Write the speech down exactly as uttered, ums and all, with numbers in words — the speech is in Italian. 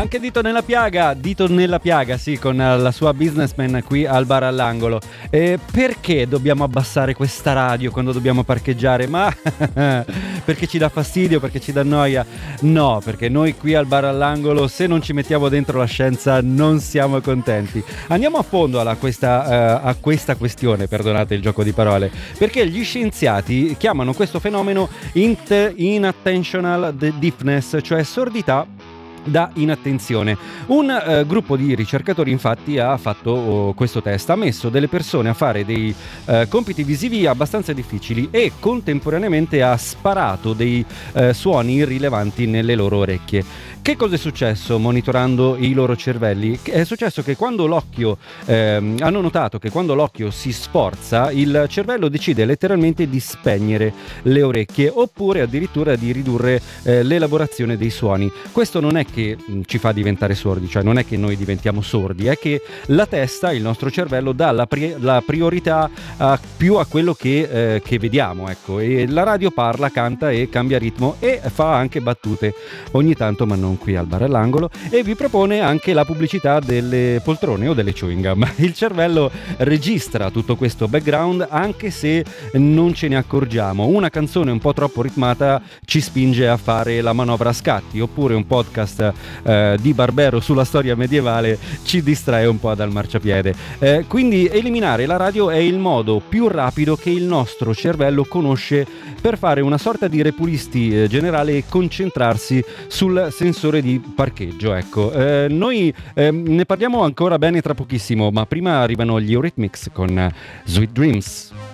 Anche Dito nella piaga, Dito nella piaga, sì, con la sua businessman qui al bar all'angolo. E perché dobbiamo abbassare questa radio quando dobbiamo parcheggiare? Ma perché ci dà fastidio, perché ci dà noia? No, perché noi qui al bar all'angolo, se non ci mettiamo dentro la scienza, non siamo contenti. Andiamo a fondo alla questa, uh, a questa questione, perdonate il gioco di parole, perché gli scienziati chiamano questo fenomeno int- inattentional deafness, cioè sordità da inattenzione. Un uh, gruppo di ricercatori infatti ha fatto uh, questo test, ha messo delle persone a fare dei uh, compiti visivi abbastanza difficili e contemporaneamente ha sparato dei uh, suoni irrilevanti nelle loro orecchie. Che cosa è successo monitorando i loro cervelli? È successo che quando l'occhio ehm, hanno notato che quando l'occhio si sforza, il cervello decide letteralmente di spegnere le orecchie oppure addirittura di ridurre eh, l'elaborazione dei suoni. Questo non è che mh, ci fa diventare sordi, cioè non è che noi diventiamo sordi, è che la testa, il nostro cervello dà la, pri- la priorità a, più a quello che, eh, che vediamo, ecco. E la radio parla, canta e cambia ritmo e fa anche battute ogni tanto, ma non qui al bar all'angolo, e vi propone anche la pubblicità delle poltrone o delle chewing gum. Il cervello registra tutto questo background anche se non ce ne accorgiamo. Una canzone un po' troppo ritmata ci spinge a fare la manovra a scatti, oppure un podcast eh, di Barbero sulla storia medievale ci distrae un po' dal marciapiede. Eh, quindi eliminare la radio è il modo più rapido che il nostro cervello conosce per fare una sorta di repulisti eh, generale e concentrarsi sul sensore di parcheggio, ecco. Eh, noi eh, ne parliamo ancora bene tra pochissimo, ma prima arrivano gli Eurythmics con Sweet Dreams.